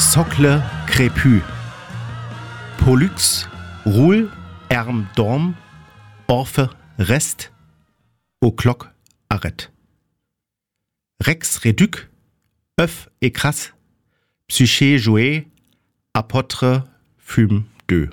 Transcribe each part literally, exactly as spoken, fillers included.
Socle crépus. Pollux, roule, erm dorm, orphe reste, au cloc arrête. Rex réduc, œuf écrase, psyché joué, apôtre fume deux.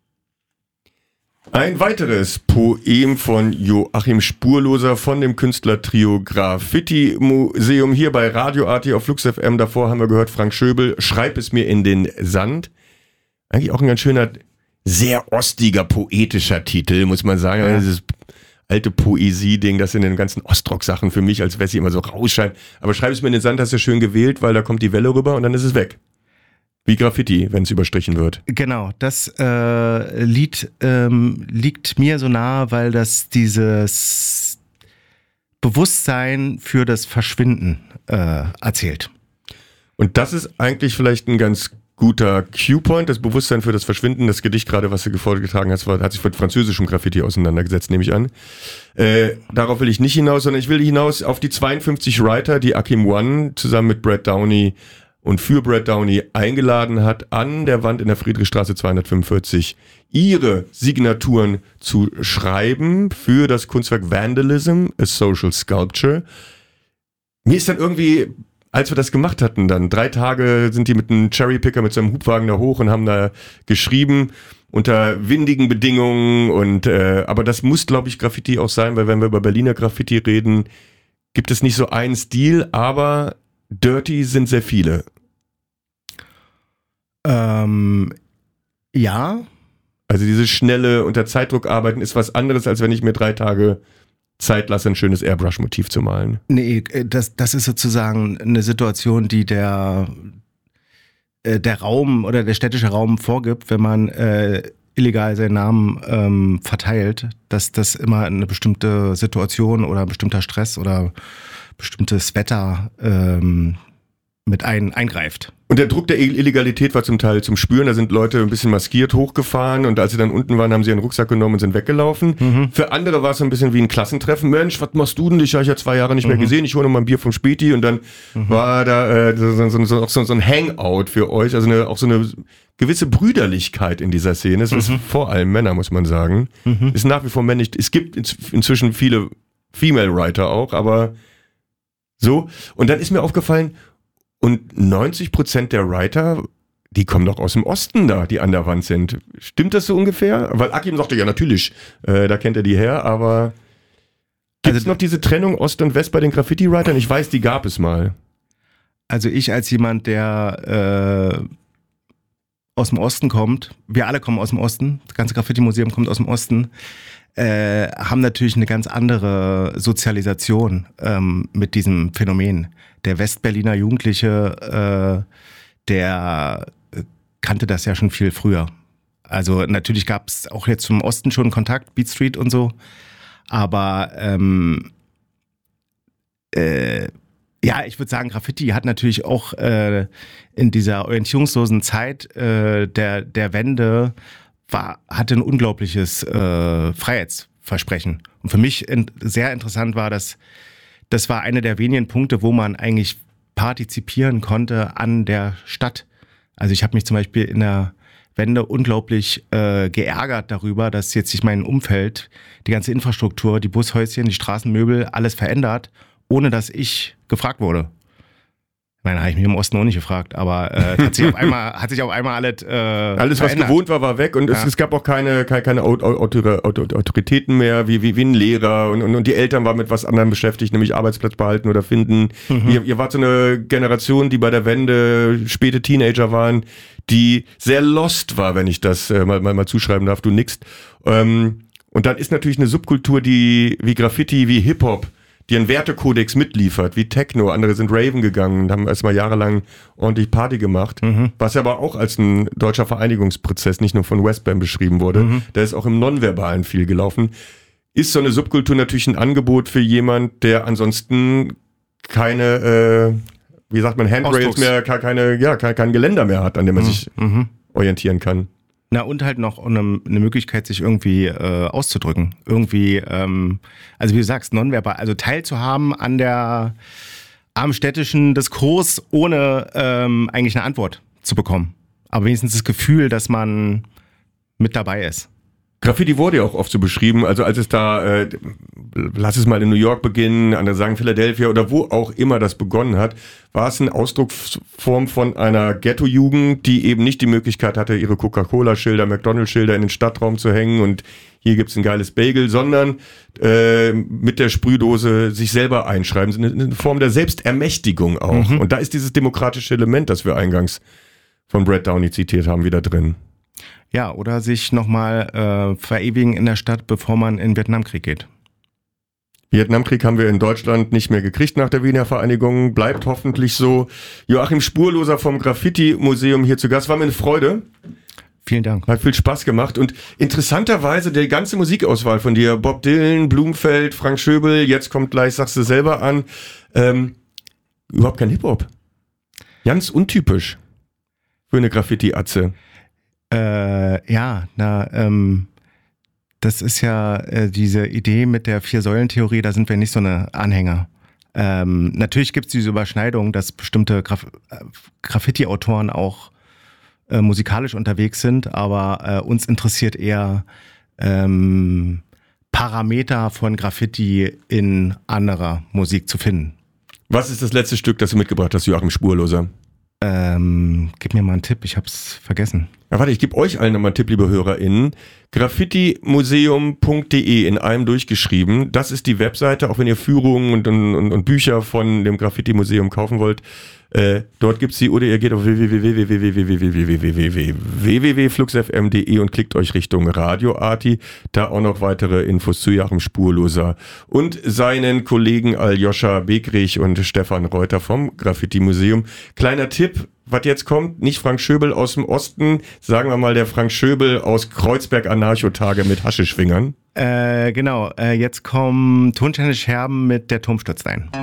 Ein weiteres Poem von Joachim Spurloser von dem Künstlertrio Graffiti Museum hier bei Radio A T auf Flux F M. Davor haben wir gehört Frank Schöbel, Schreib es mir in den Sand. Eigentlich auch ein ganz schöner, sehr ostiger, poetischer Titel, muss man sagen. Ja. Dieses alte Poesie-Ding, das in den ganzen Ostrock-Sachen für mich, als Wessi immer so rausscheint. Aber Schreib es mir in den Sand hast du schön gewählt, weil da kommt die Welle rüber und dann ist es weg. Wie Graffiti, wenn es überstrichen wird. Genau, das äh, Lied ähm, liegt mir so nahe, weil das dieses Bewusstsein für das Verschwinden äh, erzählt. Und das ist eigentlich vielleicht ein ganz guter Cue-Point, das Bewusstsein für das Verschwinden. Das Gedicht gerade, was du vorgetragen hast, war, hat sich mit französischem Graffiti auseinandergesetzt, nehme ich an. Äh, darauf will ich nicht hinaus, sondern ich will hinaus auf die zweiundfünfzig Writer, die Akim One zusammen mit Brad Downey und für Brad Downey eingeladen hat, an der Wand in der Friedrichstraße zweihundertfünfundvierzig ihre Signaturen zu schreiben für das Kunstwerk Vandalism, a Social Sculpture. Mir ist dann irgendwie, als wir das gemacht hatten, dann drei Tage sind die mit einem Cherrypicker mit so einem Hubwagen da hoch und haben da geschrieben unter windigen Bedingungen und äh, aber das muss, glaube ich, Graffiti auch sein, weil wenn wir über Berliner Graffiti reden, gibt es nicht so einen Stil, aber dirty sind sehr viele. Ähm, ja. Also dieses schnelle unter Zeitdruck arbeiten ist was anderes, als wenn ich mir drei Tage Zeit lasse, ein schönes Airbrush-Motiv zu malen. Nee, das, das ist sozusagen eine Situation, die der, äh, der Raum oder der städtische Raum vorgibt, wenn man äh, illegal seinen Namen ähm, verteilt, dass das immer eine bestimmte Situation oder ein bestimmter Stress oder bestimmtes Wetter ähm, mit ein, eingreift. Und der Druck der Illegalität war zum Teil zum Spüren. Da sind Leute ein bisschen maskiert hochgefahren und als sie dann unten waren, haben sie ihren Rucksack genommen und sind weggelaufen. Mhm. Für andere war es so ein bisschen wie ein Klassentreffen. Mensch, was machst du denn? Ich habe ja zwei Jahre nicht mehr mhm. gesehen. Ich hole noch mal ein Bier vom Späti und dann mhm. war da äh, so, so, so, so, so ein Hangout für euch. Also eine, auch so eine gewisse Brüderlichkeit in dieser Szene. Es mhm. ist vor allem Männer, muss man sagen. Mhm. Ist nach wie vor männlich. Es gibt inzwischen viele Female Writer auch, aber so. Und dann ist mir aufgefallen, und neunzig Prozent der Writer, die kommen doch aus dem Osten da, die an der Wand sind. Stimmt das so ungefähr? Weil Akim sagte, ja natürlich, äh, da kennt er die her, aber gibt es also noch diese Trennung Ost und West bei den Graffiti-Writern? Ich weiß, die gab es mal. Also ich als jemand, der äh, aus dem Osten kommt, wir alle kommen aus dem Osten, das ganze Graffiti-Museum kommt aus dem Osten, äh, haben natürlich eine ganz andere Sozialisation ähm, mit diesem Phänomen. Der Westberliner Jugendliche, äh, der äh, kannte das ja schon viel früher. Also natürlich gab es auch jetzt zum Osten schon Kontakt, Beat Street und so, aber ähm, äh, ja, ich würde sagen, Graffiti hat natürlich auch äh, in dieser orientierungslosen Zeit äh, der, der Wende war, hatte ein unglaubliches äh, Freiheitsversprechen. Und für mich in, sehr interessant war, dass das war einer der wenigen Punkte, wo man eigentlich partizipieren konnte an der Stadt. Also ich habe mich zum Beispiel in der Wende unglaublich äh, geärgert darüber, dass jetzt sich mein Umfeld, die ganze Infrastruktur, die Bushäuschen, die Straßenmöbel, alles verändert, ohne dass ich gefragt wurde. Ich meine, habe ich mich im Osten auch nicht gefragt, aber äh, hat sich auf einmal, hat sich auf einmal alles äh, Alles, verändert. Was gewohnt war, war weg und ja. es, es gab auch keine, keine, keine Autoritäten mehr, wie, wie, wie ein Lehrer und, und, und die Eltern waren mit was anderem beschäftigt, nämlich Arbeitsplatz behalten oder finden. Mhm. Ihr, ihr wart so eine Generation, die bei der Wende späte Teenager waren, die sehr lost war, wenn ich das äh, mal, mal, mal zuschreiben darf, du nickst. Ähm, und dann ist natürlich eine Subkultur, die wie Graffiti, wie Hip-Hop, die einen Wertekodex mitliefert, wie Techno. Andere sind Raven gegangen und haben erstmal jahrelang ordentlich Party gemacht, mhm. was aber auch als ein deutscher Vereinigungsprozess nicht nur von Westbam beschrieben wurde. Mhm. Da ist auch im Nonverbalen viel gelaufen. Ist so eine Subkultur natürlich ein Angebot für jemand, der ansonsten keine, äh, wie sagt man, Handrails Ausdrucks. mehr, keine, ja, kein, kein Geländer mehr hat, an dem man mhm. sich mhm. orientieren kann. Na, und halt noch eine, eine Möglichkeit, sich irgendwie äh, auszudrücken. Irgendwie, ähm, also wie du sagst, nonverbal, also teilzuhaben an der am städtischen Diskurs, ohne ähm, eigentlich eine Antwort zu bekommen. Aber wenigstens das Gefühl, dass man mit dabei ist. Graffiti wurde ja auch oft so beschrieben, also als es da, äh, lass es mal in New York beginnen, andere sagen Philadelphia oder wo auch immer das begonnen hat, war es eine Ausdrucksform von einer Ghetto-Jugend, die eben nicht die Möglichkeit hatte, ihre Coca-Cola-Schilder, McDonald's-Schilder in den Stadtraum zu hängen und hier gibt's ein geiles Bagel, sondern äh, mit der Sprühdose sich selber einschreiben, eine, eine Form der Selbstermächtigung auch. Mhm. Und da ist dieses demokratische Element, das wir eingangs von Brad Downey zitiert haben, wieder drin. Ja, oder sich nochmal äh, verewigen in der Stadt, bevor man in den Vietnamkrieg geht. Vietnamkrieg haben wir in Deutschland nicht mehr gekriegt nach der Wiener Vereinigung, bleibt hoffentlich so. Joachim Spurloser vom Graffiti-Museum hier zu Gast, war mir eine Freude. Vielen Dank. Hat viel Spaß gemacht und interessanterweise die ganze Musikauswahl von dir, Bob Dylan, Blumfeld, Frank Schöbel, jetzt kommt gleich, sagst du selber an, ähm, überhaupt kein Hip-Hop. Ganz untypisch für eine Graffiti-Atze. Äh, ja, na, ähm, das ist ja äh, diese Idee mit der Vier-Säulen-Theorie, da sind wir nicht so eine Anhänger. Ähm, natürlich gibt es diese Überschneidung, dass bestimmte Graf- äh, Graffiti-Autoren auch äh, musikalisch unterwegs sind, aber äh, uns interessiert eher ähm, Parameter von Graffiti in anderer Musik zu finden. Was ist das letzte Stück, das du mitgebracht hast, Joachim Spurloser? Ähm, gib mir mal einen Tipp, ich hab's vergessen. Ja, warte, ich gebe euch allen nochmal einen Tipp, liebe HörerInnen. graffitimuseum punkt de in einem durchgeschrieben. Das ist die Webseite, auch wenn ihr Führungen und, und, und Bücher von dem Graffiti-Museum kaufen wollt. Äh, dort gibt's die, oder ihr geht auf w w w punkt w w w punkt fluxfm punkt de und klickt euch Richtung Radio Arti. Da auch noch weitere Infos zu Joachim Spurloser und seinen Kollegen Aljoscha Begrich und Stefan Reuter vom Graffiti-Museum. Kleiner Tipp, was jetzt kommt, nicht Frank Schöbel aus dem Osten, sagen wir mal der Frank Schöbel aus Kreuzberg Anarchotage mit Haschischfingern. Äh, genau, äh, jetzt kommen Tonsteine Scherben mit Der Turm stürzt ein.